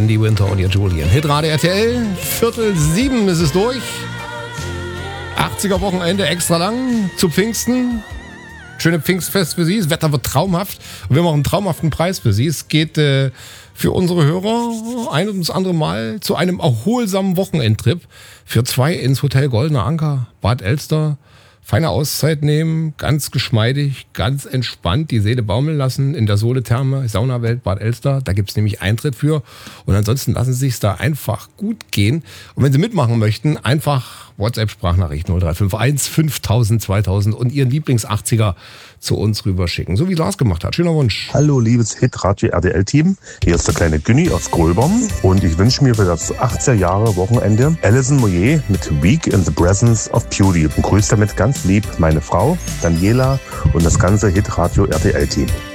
Andy Winter und ihr Julian. Hitradio RTL, 6:45 ist es durch. 80er-Wochenende extra lang zu Pfingsten. Schöne Pfingstfest für Sie. Das Wetter wird traumhaft. Und wir haben auch einen traumhaften Preis für Sie. Es geht für unsere Hörer ein und das andere Mal zu einem erholsamen Wochenendtrip für 2 ins Hotel Goldener Anker, Bad Elster. Feine Auszeit nehmen, ganz geschmeidig, ganz entspannt die Seele baumeln lassen in der Soletherme, Saunawelt Bad Elster. Da gibt's nämlich Eintritt für. Und ansonsten lassen Sie es da einfach gut gehen. Und wenn Sie mitmachen möchten, einfach WhatsApp-Sprachnachricht 0351 5000 2000 und Ihren Lieblings-80er zu uns rüberschicken. So wie Lars gemacht hat. Schöner Wunsch. Hallo, liebes Hitradio RTL-Team. Hier ist der kleine Günni aus Grölbaum. Und ich wünsche mir für das 80er-Jahre-Wochenende Alison Moyet mit Week in the Presence of Beauty. Und grüße damit ganz lieb meine Frau, Daniela und das ganze Hitradio RTL-Team.